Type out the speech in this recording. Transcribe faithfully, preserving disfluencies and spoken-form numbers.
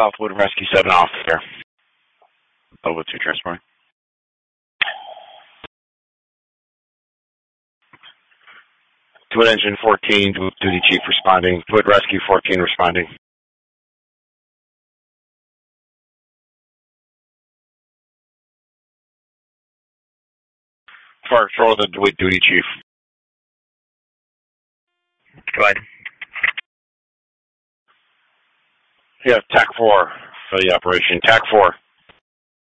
Southwood Rescue seven off there. Over to transport. Twin Engine fourteen, Duty Chief responding. Twin Rescue fourteen responding. Fire Patrol, the Duty Chief. Go ahead. Yeah, T A C four for the operation. T A C four.